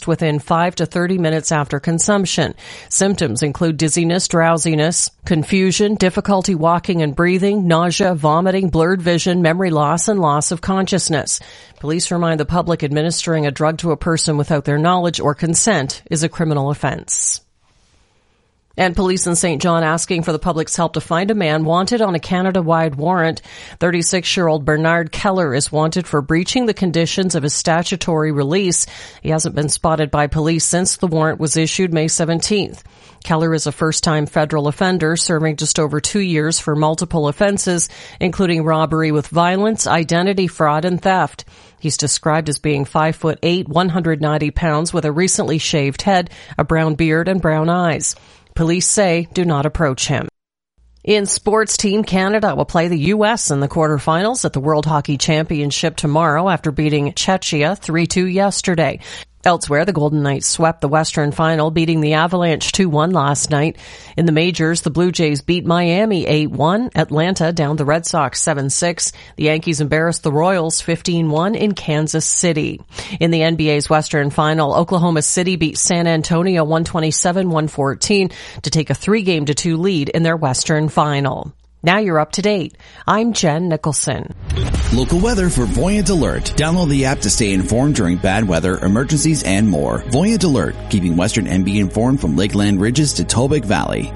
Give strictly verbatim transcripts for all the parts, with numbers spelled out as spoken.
fast within five to thirty minutes after consumption. Symptoms include dizziness, drowsiness, confusion, difficulty walking and breathing, nausea, vomiting, blurred vision, memory loss, and loss of consciousness. Police remind the public administering a drug to a person without their knowledge or consent is a criminal offense. And police in Saint John asking for the public's help to find a man wanted on a Canada-wide warrant. thirty-six-year-old Bernard Keller is wanted for breaching the conditions of his statutory release. He hasn't been spotted by police since the warrant was issued May seventeenth. Keller is a first-time federal offender, serving just over two years for multiple offenses, including robbery with violence, identity fraud, and theft. He's described as being five foot eight, one hundred ninety pounds, with a recently shaved head, a brown beard, and brown eyes. Police say do not approach him. In sports, Team Canada will play the U S in the quarterfinals at the World Hockey Championship tomorrow after beating Czechia three two yesterday. Elsewhere, the Golden Knights swept the Western Final, beating the Avalanche two one last night. In the majors, the Blue Jays beat Miami eight one. Atlanta downed the Red Sox seven six. The Yankees embarrassed the Royals fifteen one in Kansas City. In the N B A's Western Final, Oklahoma City beat San Antonio one twenty-seven one fourteen to take a three-game to two lead in their Western Final. Now you're up to date. I'm Jen Nicholson. Local weather for Voyant Alert. Download the app to stay informed during bad weather, emergencies, and more. Voyant Alert, keeping Western N B informed from Lakeland Ridges to Tobic Valley.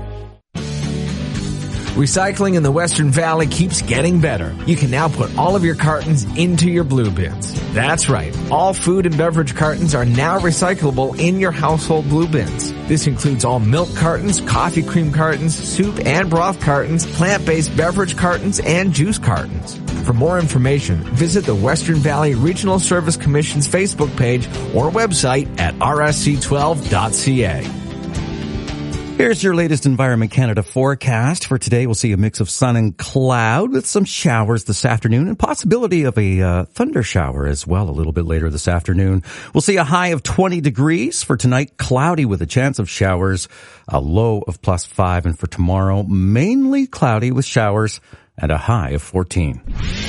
Recycling in the Western Valley keeps getting better. You can now put all of your cartons into your blue bins. That's right. All food and beverage cartons are now recyclable in your household blue bins. This includes all milk cartons, coffee cream cartons, soup and broth cartons, plant-based beverage cartons, and juice cartons. For more information, visit the Western Valley Regional Service Commission's Facebook page or website at r s c twelve dot c a. Here's your latest Environment Canada forecast. For today, we'll see a mix of sun and cloud with some showers this afternoon and possibility of a uh, thunder shower as well a little bit later this afternoon. We'll see a high of twenty degrees. For tonight, cloudy with a chance of showers, a low of plus five. And for tomorrow, mainly cloudy with showers and a high of fourteen.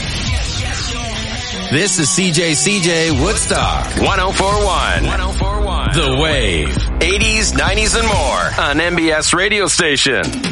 This is C J C J Woodstock one oh four point one. one oh four point one. The Wave. eighties, nineties, and more on M B S radio station.